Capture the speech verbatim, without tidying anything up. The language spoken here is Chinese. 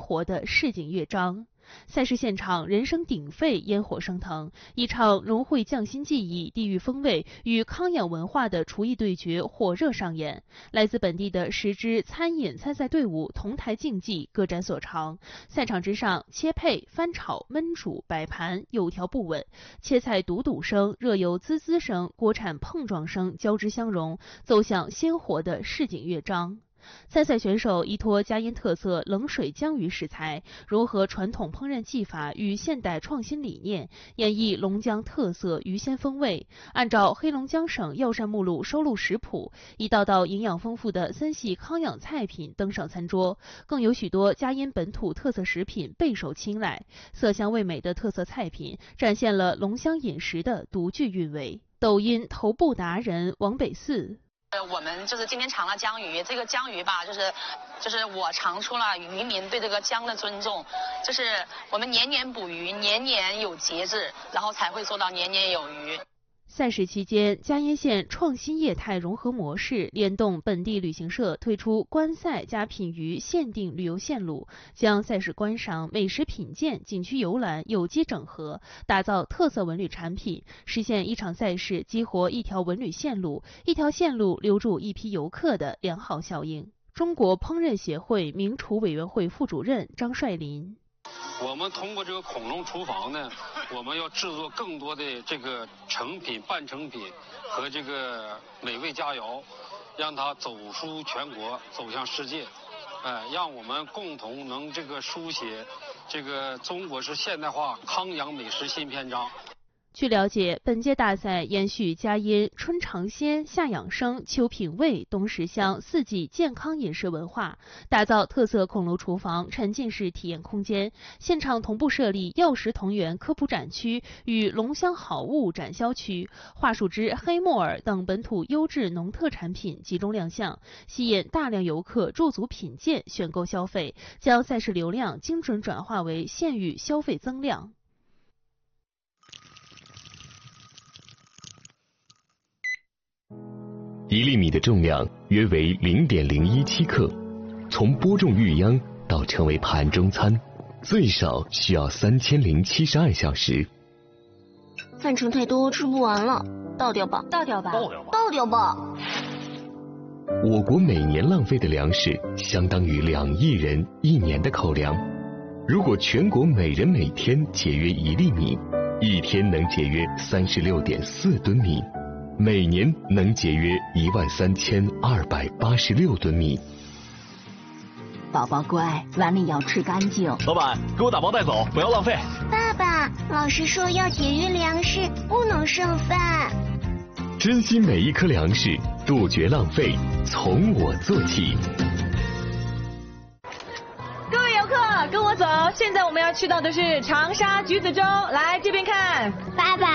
活的市井乐章。赛事现场人声鼎沸，烟火升腾，一场融汇匠心技艺、地域风味与康养文化的厨艺对决火热上演。来自本地的十支餐饮参赛队伍同台竞技，各展所长。赛场之上，切配、翻炒、焖煮、摆盘有条不紊，切菜笃笃声、热油滋滋声、锅铲碰撞声交织相融，奏响鲜活的市井乐章。参赛选手依托嘉荫特色冷水江鱼食材，融合传统烹饪技法与现代创新理念，演绎龙江特色鱼鲜风味。按照黑龙江省药膳目录收录食谱，一道道营养丰富的森系康养菜品登上餐桌，更有许多嘉荫本土特色食品备受青睐。色香味美的特色菜品展现了龙乡饮食的独具韵味。抖音头部达人王北四。 呃，我们就是今天尝了江鱼，这个江鱼吧，就是就是我尝出了渔民对这个江的尊重，就是我们年年捕鱼，年年有节制，然后才会做到年年有余。 赛事期间，嘉荫县创新业态融合模式联动本地旅行社推出观赛加品鱼限定旅游线路，将赛事观赏、美食品鉴、景区游览有机整合，打造特色文旅产品，实现一场赛事激活一条文旅线路、一条线路留住一批游客的良好效应。中国烹饪协会名厨委员会副主任张帅林。 我们通过这个恐龙厨房呢，我们要制作更多的这个成品、半成品和这个美味佳肴，让它走出全国，走向世界，哎，让我们共同能这个书写这个中国式现代化康养美食新篇章。 据了解，本届大赛延续嘉荫春尝鲜、夏养生、秋品味、冬食香四季健康饮食文化，打造特色孔楼厨房沉浸式体验空间。现场同步设立药食同源科普展区与龙乡好物展销区，桦树枝、黑木耳等本土优质农特产品集中亮相，吸引大量游客驻足品鉴、选购消费，将赛事流量精准转化为县域消费增量。 一粒米的重量约为零点零一七克，从播种育秧到成为盘中餐，最少需要三千零七十二小时。 饭盛太多，吃不完了，倒掉吧， 倒掉吧， 倒掉吧，倒掉吧。 我国每年浪费的粮食相当于两亿人一年的口粮。如果全国每人每天节约一粒米，一天能节约三十六点四吨米。每年能节约一万三千二百八十六吨米。 宝宝乖，碗里要吃干净。 老板，给我打包带走，不要浪费。 爸爸，老师说要节约粮食，不能剩饭。 珍惜每一颗粮食，杜绝浪费，从我做起。 各位游客，跟我走，现在我们要去到的是长沙橘子洲，来这边看。 爸爸。